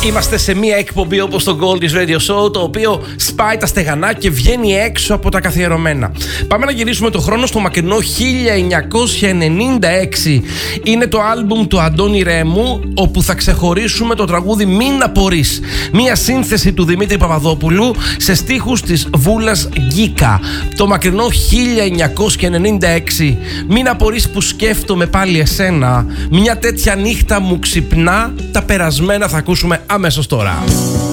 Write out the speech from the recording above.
Είμαστε σε μια εκπομπή όπως το Goldie's Radio Show, το οποίο σπάει τα στεγανά και βγαίνει έξω από τα καθιερωμένα. Πάμε να γυρίσουμε το χρόνο στο μακρινό 1996. Είναι το άλμπουμ του Αντώνη Ρέμου, όπου θα ξεχωρίσουμε το τραγούδι «Μην απορείς». Μια σύνθεση του Δημήτρη Παπαδόπουλου σε στίχους της Βούλας Γκίκα. Το μακρινό 1996. Μην απορείς που σκέφτομαι πάλι εσένα. Μια τέτοια νύχτα μου ξυπνά. Τα περασμένα θα ακούσουμε αμέσως τώρα.